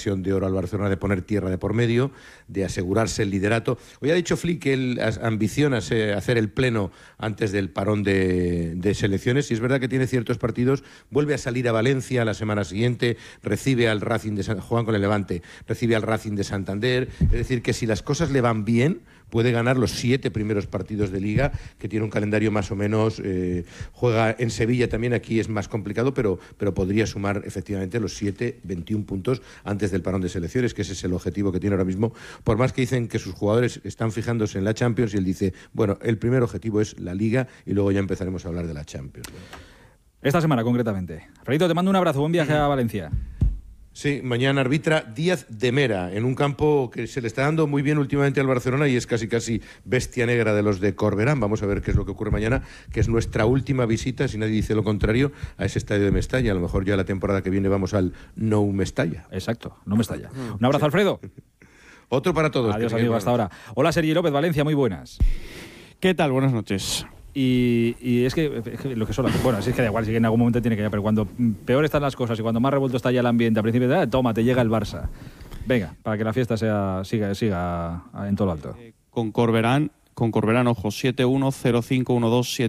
ocasión de oro al Barcelona de poner tierra de por medio, de asegurarse el liderato. Hoy ha dicho Flick que él ambiciona hacer el pleno antes del parón de selecciones, y es verdad que tiene ciertos partidos, vuelve a salir a Valencia la semana siguiente, recibe al Racing de Juan con el Levante, recibe al Racing de Santander, es decir, que si las cosas le van bien, puede ganar los 7 primeros partidos de Liga, que tiene un calendario más o menos, juega en Sevilla también, aquí es más complicado, pero podría sumar efectivamente los 21 puntos antes del parón de selecciones, que ese es el objetivo que tiene ahora mismo, por más que dicen que sus jugadores están fijándose en la Champions, y él dice, bueno, el primer objetivo es la Liga y luego ya empezaremos a hablar de la Champions. Esta semana concretamente. Alfredito, te mando un abrazo, buen viaje a Valencia. Sí, mañana arbitra Díaz de Mera, en un campo que se le está dando muy bien últimamente al Barcelona y es casi bestia negra de los de Corberán. Vamos a ver qué es lo que ocurre mañana, que es nuestra última visita, si nadie dice lo contrario, a ese estadio de Mestalla. A lo mejor ya la temporada que viene vamos al Nou Mestalla. Exacto, Nou Mestalla. Un abrazo, Alfredo. Otro para todos. Adiós, amigo, hasta ahora. Hola, Sergi López, Valencia, muy buenas. ¿Qué tal? Buenas noches. Y es que lo que son bueno, es que da igual, sí que en algún momento tiene que ir, pero cuando peor están las cosas y cuando más revuelto está ya el ambiente, al principio toma, te llega el Barça. Venga, para que la fiesta siga en todo lo alto. Con Corberán, ojo, 710512,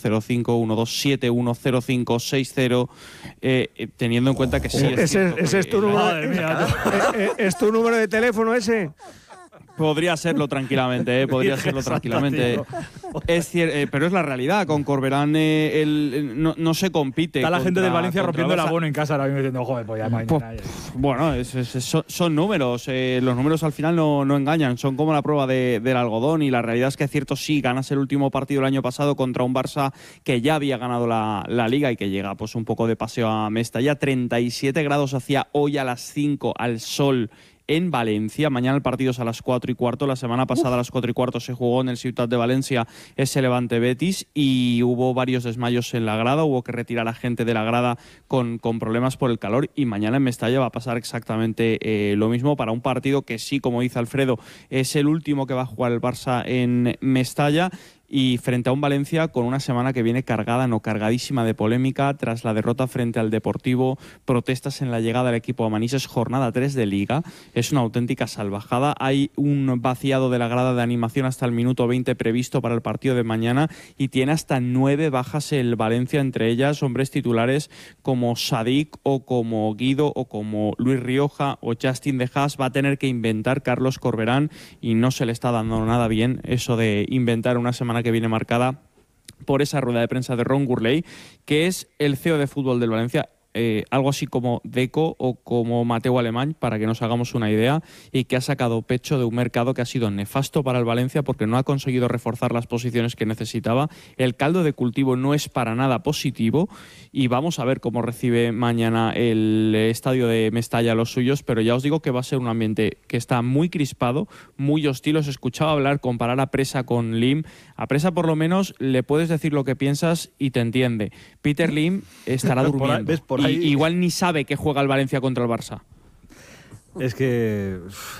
710512, 710560, teniendo en cuenta que sí es cierto. ¿Ese es tu número? Madre mía. ¿Es tu número de teléfono ese? Podría serlo tranquilamente, podría serlo tranquilamente. Es pero es la realidad. Con Corberán no se compite. Está la gente del Valencia rompiendo el abono en casa ahora mismo diciendo, joder, pues ya mañana. Bueno, son números. Los números al final no engañan. Son como la prueba del algodón. Y la realidad es que es cierto, sí, ganas el último partido el año pasado contra un Barça que ya había ganado la Liga y que llega pues un poco de paseo a Mestalla. 37 grados hacía hoy a las 5 al sol en Valencia. Mañana el partido es a las 4:15. La semana pasada a las 4:15 se jugó en el Ciutat de Valencia ese Levante Betis y hubo varios desmayos en la grada. Hubo que retirar a gente de la grada con problemas por el calor, y mañana en Mestalla va a pasar exactamente lo mismo para un partido que sí, como dice Alfredo, es el último que va a jugar el Barça en Mestalla. Y frente a un Valencia con una semana que viene cargadísima de polémica tras la derrota frente al Deportivo, protestas en la llegada del equipo a Manises, jornada 3 de Liga. Es una auténtica salvajada. Hay un vaciado de la grada de animación hasta el minuto 20 previsto para el partido de mañana y tiene hasta 9 bajas el Valencia, entre ellas hombres titulares como Sadik o como Guido o como Luis Rioja o Justin De Haas. Va a tener que inventar Carlos Corberán y no se le está dando nada bien eso de inventar una semana que viene marcada por esa rueda de prensa de Ron Gurley, que es el CEO de fútbol del Valencia, algo así como Deco o como Mateu Alemany, para que nos hagamos una idea, y que ha sacado pecho de un mercado que ha sido nefasto para el Valencia porque no ha conseguido reforzar las posiciones que necesitaba. El caldo de cultivo no es para nada positivo y vamos a ver cómo recibe mañana el estadio de Mestalla a los suyos, pero ya os digo que va a ser un ambiente que está muy crispado, muy hostil. Os escuchaba hablar, comparar a Presa con Lim. A Presa por lo menos le puedes decir lo que piensas y te entiende. Peter Lim estará durmiendo. Igual ni sabe que juega el Valencia contra el Barça. Es que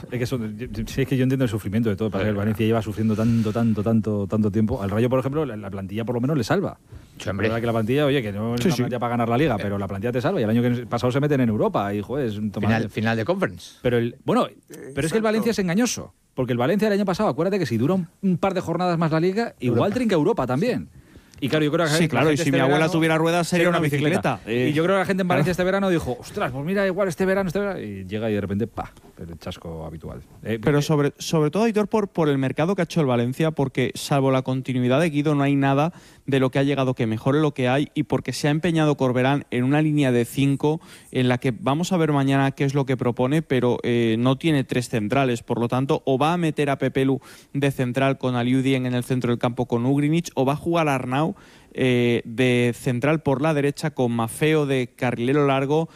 yo entiendo el sufrimiento de todo. Para que el Valencia lleva sufriendo tanto tiempo. Al Rayo, por ejemplo, la plantilla por lo menos le salva. La verdad que la plantilla, oye, que no es una plantilla para ganar la Liga, pero la plantilla te salva. Y el año pasado se meten en Europa y, joder, es un final de Conference. Pero es que el Valencia es engañoso. Porque el Valencia el año pasado, acuérdate que si dura un par de jornadas más la Liga, igual trinca Europa también. Y claro, yo creo que sí, claro, y si mi abuela tuviera ruedas sería una bicicleta. Y yo creo que la gente en Valencia este verano dijo, ostras, pues mira, igual este verano. Y llega y de repente, el chasco habitual. Pero sobre todo, Aitor, por el mercado que ha hecho el Valencia, porque salvo la continuidad de Guido no hay nada de lo que ha llegado que mejore lo que hay, y porque se ha empeñado Corberán en una línea de 5 en la que vamos a ver mañana qué es lo que propone, pero no tiene 3 centrales. Por lo tanto, o va a meter a Pepelu de central con Aliou Dieng en el centro del campo con Ugrinic, o va a jugar a Arnau de central por la derecha con Maffeo de carrilero largo.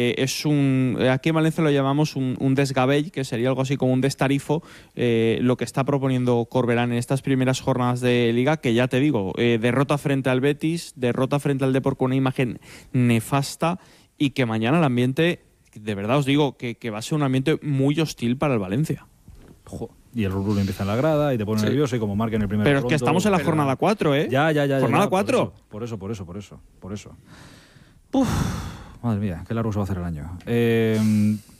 Aquí en Valencia lo llamamos un desgabell, que sería algo así como un destarifo, lo que está proponiendo Corberán en estas primeras jornadas de Liga, que ya te digo, derrota frente al Betis, derrota frente al Depor con una imagen nefasta, y que mañana el ambiente, de verdad os digo, que va a ser un ambiente muy hostil para el Valencia. Y el Rurul empieza en la grada y te pone nervioso, y como marca en el primer Pero pronto, es que estamos en la jornada 4, ¿eh? Ya. Jornada 4. Por eso. Madre mía, qué largo se va a hacer el año.